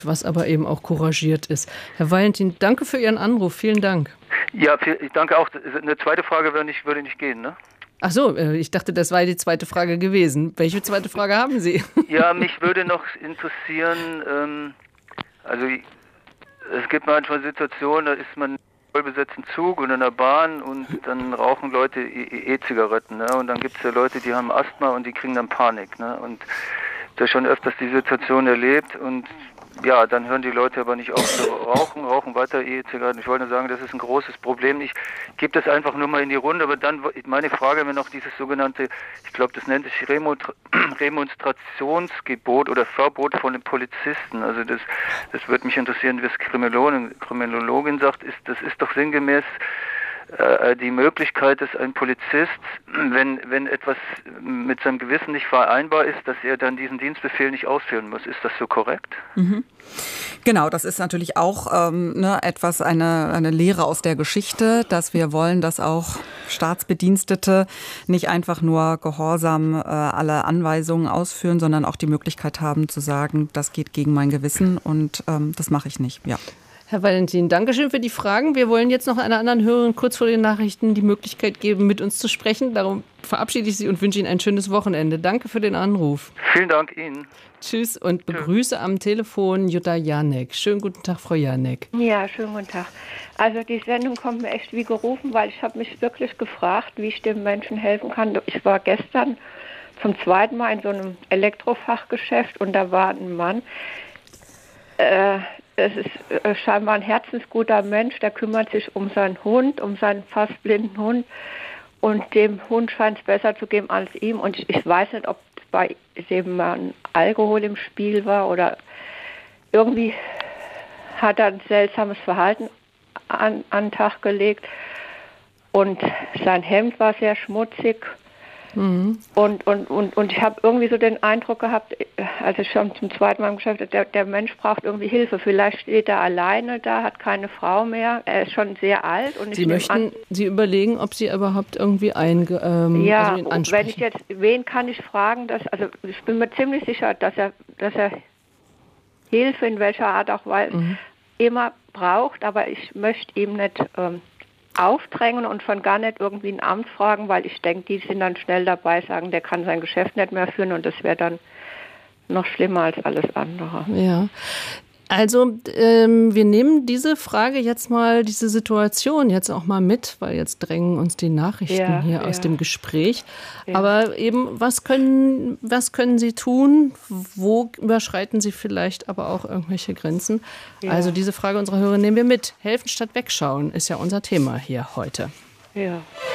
was aber eben auch couragiert ist. Herr Valentin, danke für Ihren Anruf. Vielen Dank. Ja, ich danke auch. Eine zweite Frage würde nicht gehen, ne? Ach so, ich dachte, das war die zweite Frage gewesen. Welche zweite Frage haben Sie? Ja, mich würde noch interessieren, also es gibt manchmal Situationen, da ist man vollbesetzten Zug und in der Bahn und dann rauchen Leute E-Zigaretten, ne? Und dann gibt es ja Leute, die haben Asthma und die kriegen dann Panik, ne? Und da schon öfters die Situation erlebt und ja, dann hören die Leute aber nicht auf zu rauchen weiter E-Zigaretten. Ich wollte nur sagen, das ist ein großes Problem. Ich gebe das einfach nur mal in die Runde, aber dann meine Frage wäre noch dieses sogenannte, ich glaube, das nennt sich Remonstrationsgebot oder Verbot von den Polizisten. Also das würde mich interessieren, wie es Kriminologin sagt, das ist doch sinngemäß die Möglichkeit, dass ein Polizist, wenn etwas mit seinem Gewissen nicht vereinbar ist, dass er dann diesen Dienstbefehl nicht ausführen muss. Ist das so korrekt? Mhm. Genau, das ist natürlich auch eine Lehre aus der Geschichte, dass wir wollen, dass auch Staatsbedienstete nicht einfach nur gehorsam alle Anweisungen ausführen, sondern auch die Möglichkeit haben zu sagen, das geht gegen mein Gewissen und das mache ich nicht. Ja. Herr Valentin, danke schön für die Fragen. Wir wollen jetzt noch einer anderen Hörerin kurz vor den Nachrichten die Möglichkeit geben, mit uns zu sprechen. Darum verabschiede ich Sie und wünsche Ihnen ein schönes Wochenende. Danke für den Anruf. Vielen Dank Ihnen. Tschüss und begrüße am Telefon Jutta Janek. Schönen guten Tag, Frau Janek. Ja, schönen guten Tag. Also die Sendung kommt mir echt wie gerufen, weil ich habe mich wirklich gefragt, wie ich dem Menschen helfen kann. Ich war gestern zum zweiten Mal in so einem Elektrofachgeschäft und da war ein Mann, es ist scheinbar ein herzensguter Mensch, der kümmert sich um seinen Hund, um seinen fast blinden Hund. Und dem Hund scheint es besser zu gehen als ihm. Und ich weiß nicht, ob bei dem mal Alkohol im Spiel war oder irgendwie hat er ein seltsames Verhalten an den Tag gelegt. Und sein Hemd war sehr schmutzig. Mhm. Und ich habe irgendwie so den Eindruck gehabt, als ich schon zum zweiten Mal im Geschäft, der Mensch braucht irgendwie Hilfe. Vielleicht steht er alleine da, hat keine Frau mehr. Er ist schon sehr alt. Und Sie überlegen, ob Sie überhaupt irgendwie ihn ansprechen. Wenn ich jetzt, wen kann ich fragen? Ich bin mir ziemlich sicher, dass er Hilfe in welcher Art auch immer braucht, aber ich möchte ihm nicht aufdrängen und schon gar nicht irgendwie ein Amt fragen, weil ich denke, die sind dann schnell dabei, sagen, der kann sein Geschäft nicht mehr führen und das wäre dann noch schlimmer als alles andere. Ja, also wir nehmen diese Frage jetzt mal, diese Situation jetzt auch mal mit, weil jetzt drängen uns die Nachrichten aus dem Gespräch. Ja. Aber eben, was können Sie tun? Wo überschreiten Sie vielleicht aber auch irgendwelche Grenzen? Ja. Also diese Frage unserer Hörerin nehmen wir mit. Helfen statt wegschauen ist ja unser Thema hier heute. Ja.